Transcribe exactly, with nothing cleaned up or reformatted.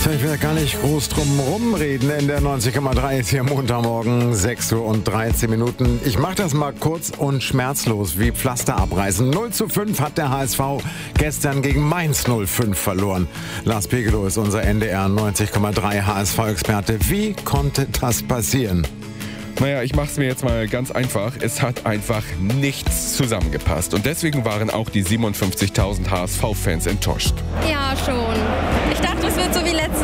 Ich will gar nicht groß drum rumreden. In der neunzig Komma drei ist hier Montagmorgen, sechs Uhr und dreizehn Minuten. Ich mache das mal kurz und schmerzlos, wie Pflaster abreißen. null zu fünf hat der H S V gestern gegen Mainz null fünf verloren. Lars Pegelow ist unser N D R neunzig Komma drei H S V-Experte. Wie konnte das passieren? Naja, ich mach's mir jetzt mal ganz einfach. Es hat einfach nichts zusammengepasst. Und deswegen waren auch die siebenundfünfzigtausend H S V-Fans enttäuscht. Ja, schon. Ich dachte, es wird so wie letztes